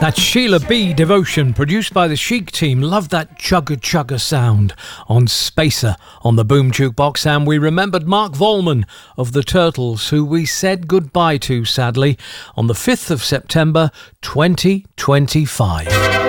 That's Sheila B. Devotion, produced by the Chic team. Love that chugga chugga sound on Spacer on the Boom Jukebox. And we remembered Mark Volman of the Turtles, who we said goodbye to, sadly, on the 5th of September 2025.